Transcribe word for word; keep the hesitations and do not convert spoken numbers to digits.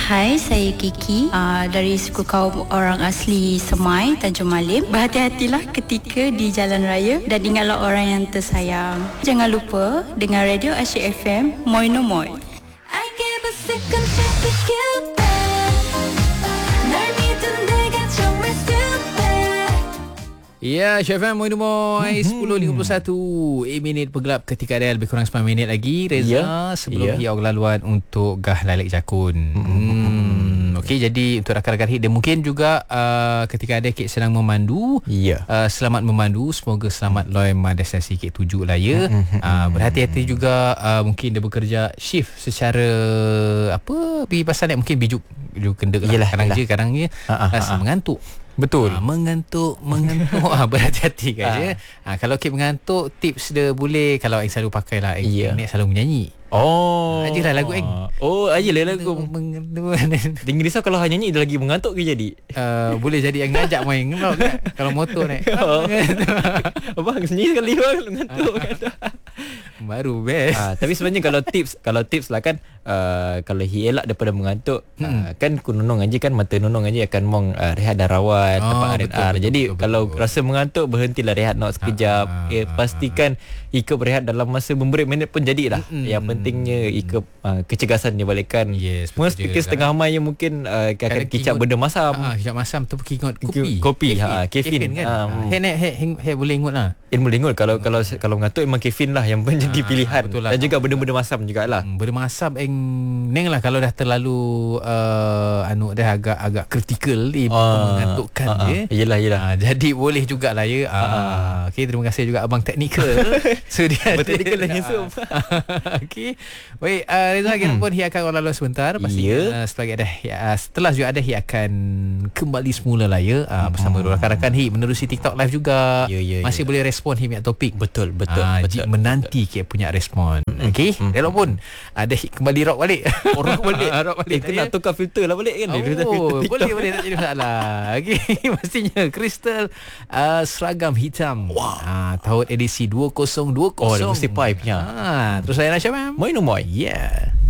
Hai, saya Kiki uh, dari suku kaum orang asli Semai, Tanjung Malim. Berhati-hatilah ketika di jalan raya dan ingatlah orang yang tersayang. Jangan lupa dengar radio Asyik F M, Moi No Moi. I gave a second chance to kill back. 날 믿은 내가 정말 stupid. Ya, Asyik F M, Moi No Moi, sepuluh lima puluh satu eh, minit bergelap ketika ada lebih kurang sembilan minit lagi. Reza, ya, sebelum ya. hiau laluan untuk Gah Lalik Jakun. Hmm. Okey, jadi untuk rakan-rakan hit dan mungkin juga uh, ketika ada kek sedang memandu, Ya. uh, selamat memandu, semoga selamat loy destinasi kek tujuh lah ya. uh, berhati-hati juga, uh, mungkin dia bekerja shift secara apa, pergi pasal naik mungkin bijuk bijuk kendak lah. Kadang je kadang je rasa mengantuk. Betul. Ha, mengantuk, mengantuk. ha, berhati-hati guys ya. Ha, kalau kek mengantuk, tips dia boleh kalau Aing selalu pakai lah. Aing Ya. yeah. selalu menyanyi. Oh. Ajalah lagu Aing. Oh, ajalah lagu. Mengantuk. Tinggi risau kalau hanya nyanyi dia lagi mengantuk ke jadi? Uh, boleh jadi yang ngajak main kan? Kalau motor naik. Oh. Abang sendiri sekali bang mengantuk. Baru best. Ah, tapi sebenarnya kalau tips kalau tips lah kan, uh, kalau hielak daripada mengantuk, hmm. uh, kan ku nunung aja kan, mata nunung aja akan mong uh, rehat dan rawat, oh, tempat R and R. Jadi betul, kalau betul. rasa mengantuk, berhentilah rehat nak sekejap. Ah, eh, pastikan ikut berehat dalam masa beberapa minit pun jadilah. Hmm. Yang pentingnya ikut uh, kecergasan dia balikkan. Yes, Mungkin fikir setengah mai yang mungkin uh, akan kicap benda masam. Ah, kicap masam tu pergi ingat kopi. Kopi, ha, kefin kan. Ah, He nek he, he boleh ingat lah. Eh, boleh ingat kalau kalau kalau mengantuk memang kefin lah yang menjadi Ah, pilihan. betul lah. Dan juga benda-benda masam jugalah. Hmm, benda masam eng neng lah kalau dah terlalu uh, anu dah agak agak kritikal ni Ah, mengantukkan ah, dia. ah. Yelah yelah. Ah, jadi boleh jugalah ya. Ah, ah. Okey, terima kasih juga abang teknikal. Sedia Berteknikal dan handsome. Okey. Baik, uh, Reza kita pun hi akan lalu sebentar pasti. Ya. Uh, sebagai ada uh, setelah juga ada hi akan kembali semula lah ya uh, bersama rakan-rakan hi menerusi TikTok live juga. Ya, ya, Masih ya. boleh respon hi punya topik. Betul betul Ah, betul. Jik menanti ke punya respon. Okey. Elok pun ada hit kembali rock balik. Oh, rock balik. rock balik. Eh, kena tukar filter lah balik kan. Oh, Filter- filter TikTok. boleh boleh tak jadi masalah. Okey, pastinya Crystal uh, seragam hitam. Wow. Uh, tahun edisi dua ribu dua puluh. Oh, dia mesti pipe punya. Ah, terus saya Nasya Mam. Moi no moi. Yeah.